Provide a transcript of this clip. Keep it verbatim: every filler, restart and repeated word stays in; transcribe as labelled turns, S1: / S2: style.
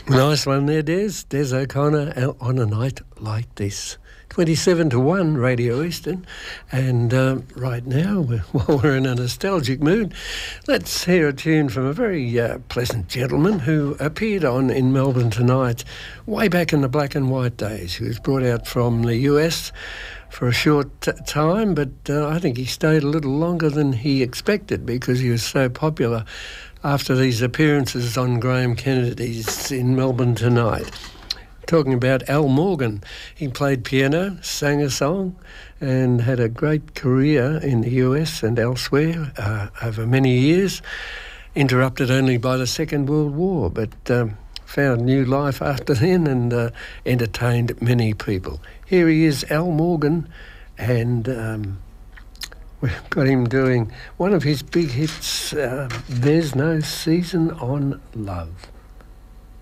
S1: Nice one there, Des. Des O'Connor out on a night like this. twenty-seven to one, Radio Eastern. And uh, right now, while we're in a nostalgic mood, let's hear a tune from a very uh, pleasant gentleman who appeared on In Melbourne Tonight way back in the black and white days. He was brought out from the U S for a short t- time, but uh, I think he stayed a little longer than he expected because he was so popular after these appearances on Graham Kennedy's In Melbourne Tonight. Talking about Al Morgan. He played piano, sang a song, and had a great career in the U S and elsewhere uh, over many years, interrupted only by the Second World War, but um, found new life after then and uh, entertained many people. Here he is, Al Morgan, and um, we've got him doing one of his big hits, uh, There's No Season on Love.